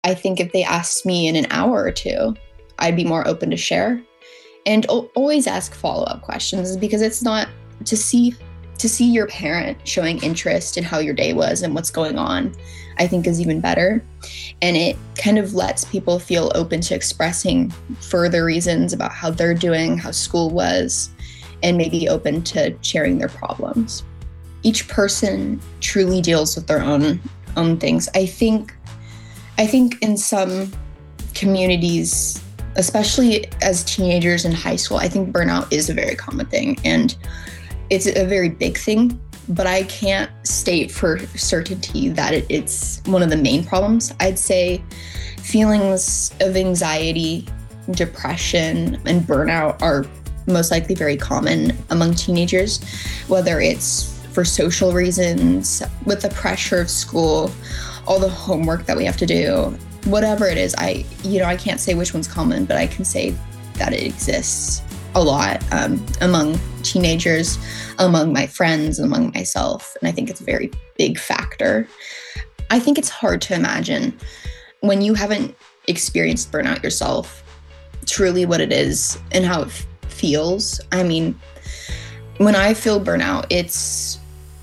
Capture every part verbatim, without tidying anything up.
I think if they asked me in an hour or two, I'd be more open to share. And o- always ask follow-up questions, because it's not to see to see your parent showing interest in how your day was and what's going on, I think is even better. And it kind of lets people feel open to expressing further reasons about how they're doing, how school was, and maybe open to sharing their problems. Each person truly deals with their own own things. I think I think in some communities, especially as teenagers in high school, I think burnout is a very common thing, and it's a very big thing, but I can't state for certainty that it, it's one of the main problems. I'd say feelings of anxiety, depression, and burnout are most likely very common among teenagers, whether it's for social reasons, with the pressure of school, all the homework that we have to do, whatever it is. I, you know, I can't say which one's common, but I can say that it exists a lot um, among teenagers, among my friends, among myself. And I think it's a very big factor. I think it's hard to imagine when you haven't experienced burnout yourself, truly what it is and how it f- feels. I mean, when I feel burnout, it's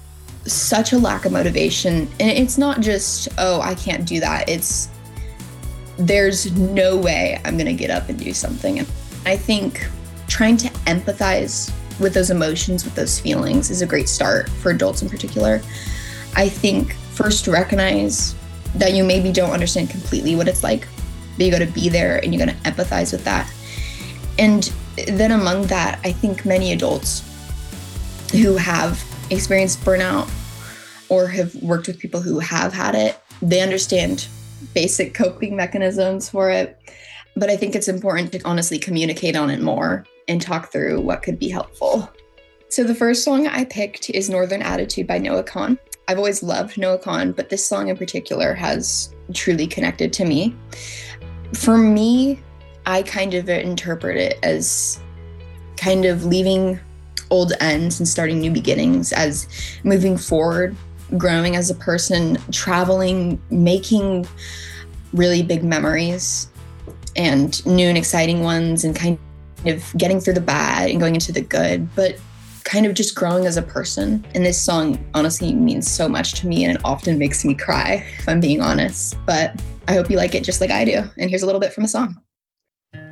such a lack of motivation. And it's not just, oh, I can't do that. It's, there's no way I'm going to get up and do something. And I think trying to empathize with those emotions, with those feelings is a great start for adults in particular. I think first recognize that you maybe don't understand completely what it's like, but you got to be there and you got to empathize with that. And then among that, I think many adults who have experienced burnout or have worked with people who have had it, they understand basic coping mechanisms for it. But I think it's important to honestly communicate on it more and talk through what could be helpful. So the first song I picked is Northern Attitude by Noah Kahan. I've always loved Noah Kahan, but this song in particular has truly connected to me. For me, I kind of interpret it as kind of leaving old ends and starting new beginnings, as moving forward, growing as a person, traveling, making really big memories and new and exciting ones, and kind of getting through the bad and going into the good, but kind of just growing as a person. And this song honestly means so much to me, and it often makes me cry, if I'm being honest. But I hope you like it just like I do. And here's a little bit from the song.